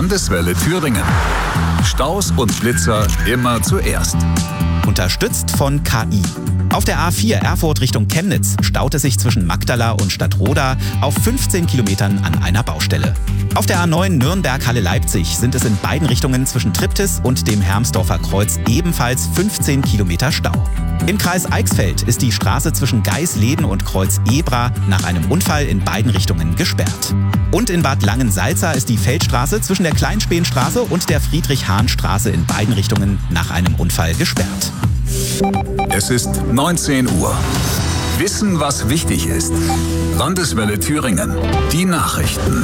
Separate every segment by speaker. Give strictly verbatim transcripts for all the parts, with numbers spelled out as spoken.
Speaker 1: Landeswelle Thüringen. Staus und Blitzer immer zuerst.
Speaker 2: Unterstützt von K I. Auf der A vier Erfurt Richtung Chemnitz staut es sich zwischen Magdala und Stadtroda auf fünfzehn Kilometern an einer Baustelle. Auf der A neun Nürnberg-Halle-Leipzig sind es in beiden Richtungen zwischen Triptis und dem Hermsdorfer Kreuz ebenfalls fünfzehn Kilometer Stau. Im Kreis Eichsfeld ist die Straße zwischen Geisleden und Kreuz Ebra nach einem Unfall in beiden Richtungen gesperrt. Und in Bad Langensalza ist die Feldstraße zwischen der Kleinspähenstraße und der Friedrich-Hahn-Straße in beiden Richtungen nach einem Unfall gesperrt.
Speaker 1: Es ist neunzehn Uhr. Wissen, was wichtig ist. Landeswelle Thüringen. Die Nachrichten.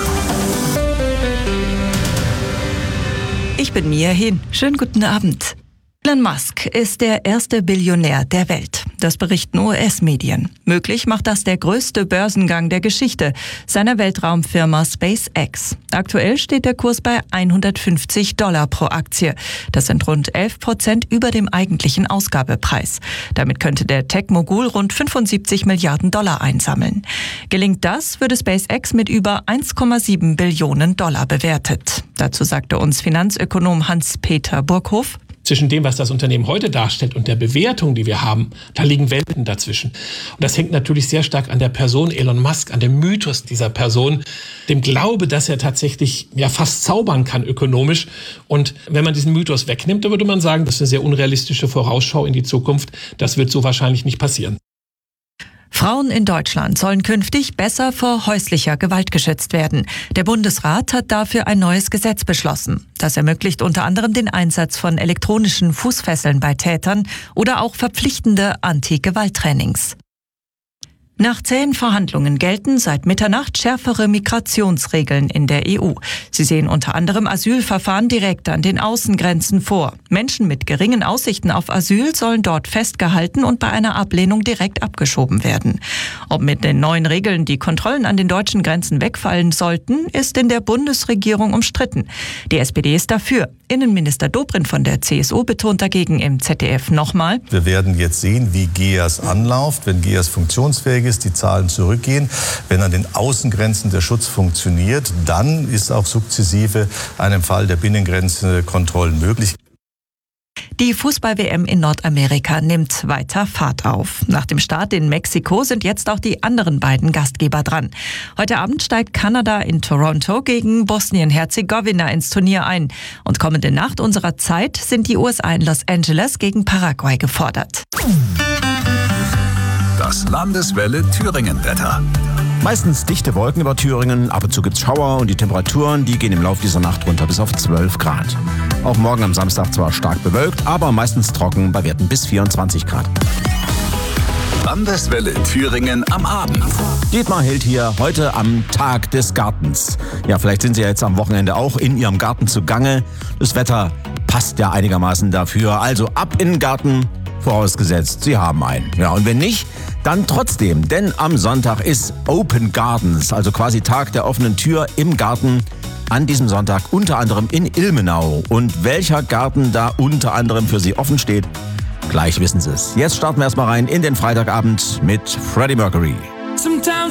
Speaker 3: Ich bin Mia Hin. Schönen guten Abend. Elon Musk ist der erste Billionär der Welt. Das berichten U S-Medien. Möglich macht das der größte Börsengang der Geschichte seiner Weltraumfirma SpaceX. Aktuell steht der Kurs bei hundertfünfzig Dollar pro Aktie. Das sind rund elf Prozent über dem eigentlichen Ausgabepreis. Damit könnte der Tech-Mogul rund fünfundsiebzig Milliarden Dollar einsammeln. Gelingt das, würde SpaceX mit über eins Komma sieben Billionen Dollar bewertet. Dazu sagte uns Finanzökonom Hans-Peter Burghoff:
Speaker 4: Zwischen dem, was das Unternehmen heute darstellt und der Bewertung, die wir haben, da liegen Welten dazwischen. Und das hängt natürlich sehr stark an der Person Elon Musk, an dem Mythos dieser Person, dem Glaube, dass er tatsächlich ja fast zaubern kann ökonomisch. Und wenn man diesen Mythos wegnimmt, dann würde man sagen, das ist eine sehr unrealistische Vorausschau in die Zukunft. Das wird so wahrscheinlich nicht passieren.
Speaker 3: Frauen in Deutschland sollen künftig besser vor häuslicher Gewalt geschützt werden. Der Bundesrat hat dafür ein neues Gesetz beschlossen. Das ermöglicht unter anderem den Einsatz von elektronischen Fußfesseln bei Tätern oder auch verpflichtende Anti-Gewalt-Trainings. Nach zähen Verhandlungen gelten seit Mitternacht schärfere Migrationsregeln in der E U. Sie sehen unter anderem Asylverfahren direkt an den Außengrenzen vor. Menschen mit geringen Aussichten auf Asyl sollen dort festgehalten und bei einer Ablehnung direkt abgeschoben werden. Ob mit den neuen Regeln die Kontrollen an den deutschen Grenzen wegfallen sollten, ist in der Bundesregierung umstritten. Die S P D ist dafür. Innenminister Dobrindt von der C S U betont dagegen im Z D F nochmal:
Speaker 5: Wir werden jetzt sehen, wie G E A S anläuft, wenn G E A S funktionsfähig ist, die Zahlen zurückgehen. Wenn an den Außengrenzen der Schutz funktioniert, dann ist auch sukzessive ein Fall der Binnengrenzenkontrollen möglich.
Speaker 3: Die Fußball-W M in Nordamerika nimmt weiter Fahrt auf. Nach dem Start in Mexiko sind jetzt auch die anderen beiden Gastgeber dran. Heute Abend steigt Kanada in Toronto gegen Bosnien-Herzegowina ins Turnier ein. Und kommende Nacht unserer Zeit sind die U S A in Los Angeles gegen Paraguay gefordert.
Speaker 1: Das Landeswelle Thüringen-Wetter.
Speaker 2: Meistens dichte Wolken über Thüringen, ab und zu gibt's Schauer und die Temperaturen, die gehen im Laufe dieser Nacht runter bis auf zwölf Grad. Auch morgen am Samstag zwar stark bewölkt, aber meistens trocken bei Werten bis vierundzwanzig Grad.
Speaker 1: Landeswelle Thüringen am Abend.
Speaker 2: Dietmar Hild hier, heute am Tag des Gartens. Ja, vielleicht sind Sie ja jetzt am Wochenende auch in Ihrem Garten zugange. Das Wetter passt ja einigermaßen dafür. Also ab in den Garten, vorausgesetzt, Sie haben einen. Ja, und wenn nicht, dann trotzdem, denn am Sonntag ist Open Gardens, also quasi Tag der offenen Tür im Garten. An diesem Sonntag unter anderem in Ilmenau. Und welcher Garten da unter anderem für Sie offen steht, gleich wissen Sie es. Jetzt starten wir erstmal rein in den Freitagabend mit Freddie Mercury.